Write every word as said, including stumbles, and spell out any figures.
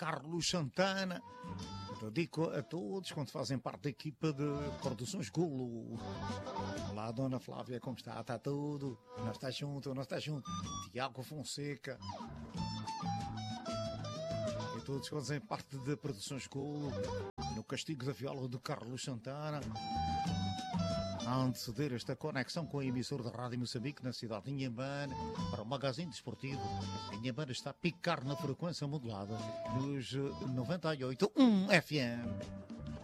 Carlos Santana. Dedico a todos quando fazem parte da equipa de Produções Golo. Olá, Dona Flávia, como está? Está tudo? Não está junto, não está junto? Tiago Fonseca. E todos quando fazem parte de Produções Golo. No castigo da viola de Carlos Santana. A anteceder esta conexão com a emissora da Rádio Moçambique na cidade de Inhambane para o magazine desportivo. Inhambane está a picar na frequência modulada nos noventa e oito ponto um F M.